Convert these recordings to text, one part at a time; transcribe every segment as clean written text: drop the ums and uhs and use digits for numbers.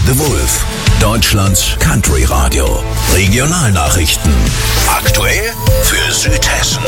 The Wolf, Deutschlands Country Radio. Regionalnachrichten. Aktuell für Südhessen.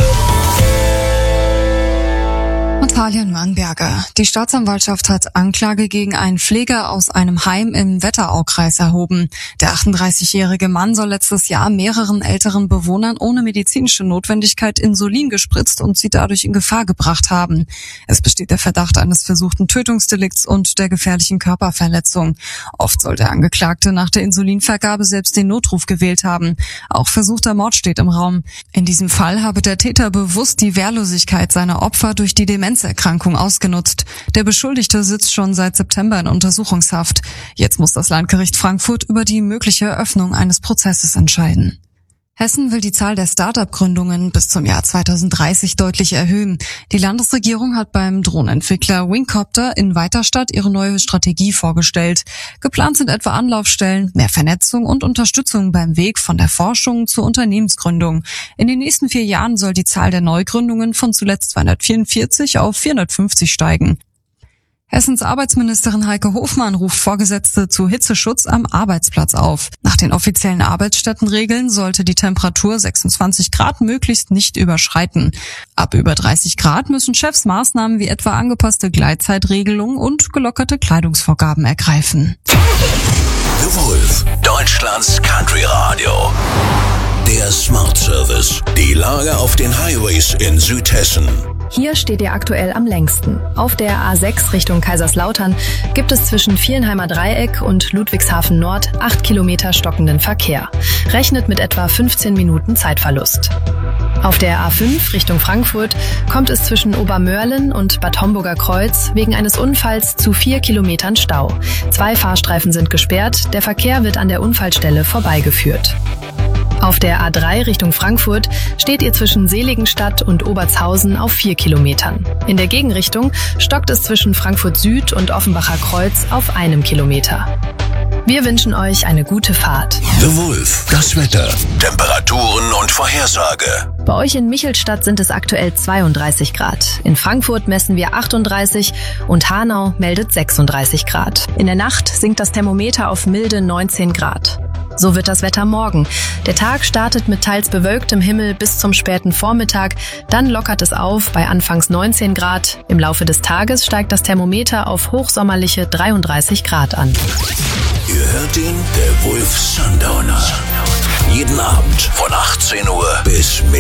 Natalia Nürnberger. Die Staatsanwaltschaft hat Anklage gegen einen Pfleger aus einem Heim im Wetteraukreis erhoben. Der 38-jährige Mann soll letztes Jahr mehreren älteren Bewohnern ohne medizinische Notwendigkeit Insulin gespritzt und sie dadurch in Gefahr gebracht haben. Es besteht der Verdacht eines versuchten Tötungsdelikts und der gefährlichen Körperverletzung. Oft soll der Angeklagte nach der Insulinvergabe selbst den Notruf gewählt haben. Auch versuchter Mord steht im Raum. In diesem Fall habe der Täter bewusst die Wehrlosigkeit seiner Opfer durch die Demenzerkrankung ausgenutzt. Der Beschuldigte sitzt schon seit September in Untersuchungshaft. Jetzt muss das Landgericht Frankfurt über die mögliche Eröffnung eines Prozesses entscheiden. Hessen will die Zahl der Start-up-Gründungen bis zum Jahr 2030 deutlich erhöhen. Die Landesregierung hat beim Drohnenentwickler Wingcopter in Weiterstadt ihre neue Strategie vorgestellt. Geplant sind etwa Anlaufstellen, mehr Vernetzung und Unterstützung beim Weg von der Forschung zur Unternehmensgründung. In den nächsten 4 Jahren soll die Zahl der Neugründungen von zuletzt 244 auf 450 steigen. Hessens Arbeitsministerin Heike Hofmann ruft Vorgesetzte zu Hitzeschutz am Arbeitsplatz auf. Nach den offiziellen Arbeitsstättenregeln sollte die Temperatur 26 Grad möglichst nicht überschreiten. Ab über 30 Grad müssen Chefs Maßnahmen wie etwa angepasste Gleitzeitregelungen und gelockerte Kleidungsvorgaben ergreifen. The Wolf, Deutschlands Country Radio. Der Smart Service. Die Lage auf den Highways in Südhessen. Hier steht ihr aktuell am längsten. Auf der A6 Richtung Kaiserslautern gibt es zwischen Vierenheimer Dreieck und Ludwigshafen Nord 8 Kilometer stockenden Verkehr. Rechnet mit etwa 15 Minuten Zeitverlust. Auf der A5 Richtung Frankfurt kommt es zwischen Obermörlen und Bad Homburger Kreuz wegen eines Unfalls zu 4 Kilometern Stau. 2 Fahrstreifen sind gesperrt, der Verkehr wird an der Unfallstelle vorbeigeführt. Auf der A3 Richtung Frankfurt steht ihr zwischen Seligenstadt und Obertshausen auf 4 Kilometern. In der Gegenrichtung stockt es zwischen Frankfurt Süd und Offenbacher Kreuz auf 1 Kilometer. Wir wünschen euch eine gute Fahrt. The Wolf, das Wetter, Temperaturen und Vorhersage. Bei euch in Michelstadt sind es aktuell 32 Grad. In Frankfurt messen wir 38 und Hanau meldet 36 Grad. In der Nacht sinkt das Thermometer auf milde 19 Grad. So wird das Wetter morgen. Der Tag startet mit teils bewölktem Himmel bis zum späten Vormittag. Dann lockert es auf bei anfangs 19 Grad. Im Laufe des Tages steigt das Thermometer auf hochsommerliche 33 Grad an. Ihr hört ihn, der Wolf Sundowner. Jeden Abend von 18 Uhr bis Mitternacht.